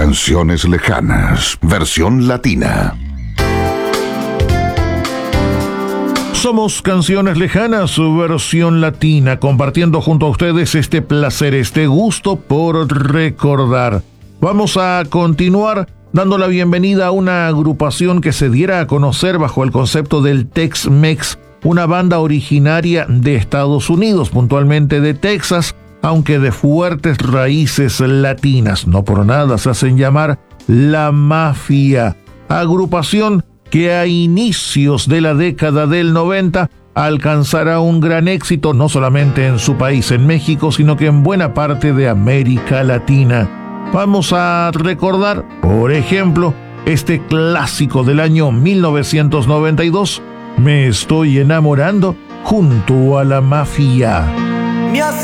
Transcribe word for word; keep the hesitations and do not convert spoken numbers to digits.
Canciones lejanas, versión latina. Somos Canciones Lejanas, su versión latina, compartiendo junto a ustedes este placer, este gusto por recordar. Vamos a continuar dando la bienvenida a una agrupación que se diera a conocer bajo el concepto del Tex-Mex, una banda originaria de Estados Unidos, puntualmente de Texas, aunque de fuertes raíces latinas. No por nada se hacen llamar La Mafia, agrupación que a inicios de la década del noventa alcanzará un gran éxito no solamente en su país, en México, sino que en buena parte de América Latina. Vamos a recordar, por ejemplo, este clásico del año mil novecientos noventa y dos, Me estoy enamorando, junto a La Mafia.